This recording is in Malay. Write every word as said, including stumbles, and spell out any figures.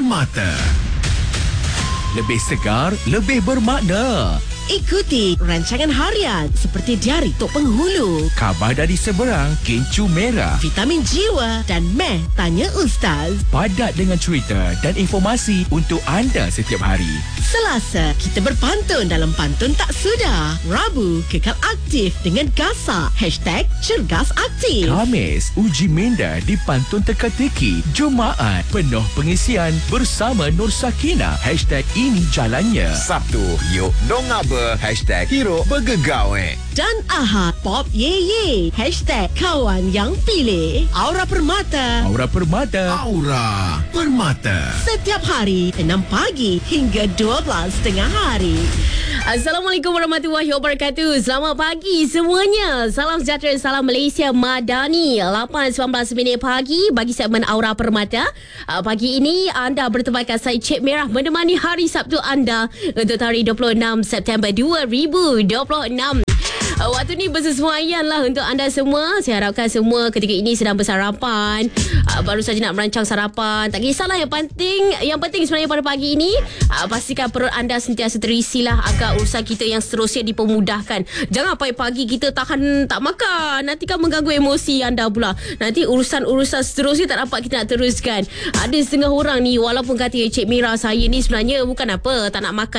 Permata. Lebih segar, lebih bermakna. Ikuti rancangan harian seperti Diari Tok Penghulu, Khabar dari Seberang, Gencu Merah. Vitamin Jiwa dan Meh Tanya Ustaz. Padat dengan cerita dan informasi untuk anda setiap hari. Selasa, kita berpantun dalam Pantun Tak Sudah. Rabu, kekal aktif dengan Gasak. Hashtag Cergas Aktif. Khamis, uji minda di Pantun Teka-teki. Jumaat, penuh pengisian bersama Nur Sakina. Hashtag ini jalannya. Sabtu, yuk dong apa? Hashtag hero bergegawe. Dan Ahad, Pop Ye Ye. Hashtag Kawan Yang Pilih. Aura Permata. Aura Permata. Aura Permata. Setiap hari, enam pagi hingga dua belas tengah hari. Assalamualaikum warahmatullahi wabarakatuh. Selamat pagi semuanya. Salam sejahtera, salam Malaysia Madani. lapan sembilan belas minit pagi bagi segmen Aura Permata. Pagi ini anda bertemankan saya Cik Merah menemani hari Sabtu anda untuk tarikh dua puluh enam September dua ribu dua puluh enam. Waktu ni bersesuaian lah untuk anda semua. Saya harapkan semua ketika ini sedang bersarapan, uh, baru saja nak merancang sarapan. Tak kisahlah, yang penting Yang penting sebenarnya pada pagi ini, uh, pastikan perut anda sentiasa terisi lah agar urusan kita yang seterusnya dipermudahkan. Jangan pagi-pagi kita tahan tak makan, nanti kan mengganggu emosi anda pula. Nanti urusan-urusan seterusnya tak dapat kita nak teruskan. Ada setengah orang ni, walaupun kata Cik Mira saya ni sebenarnya bukan apa tak nak makan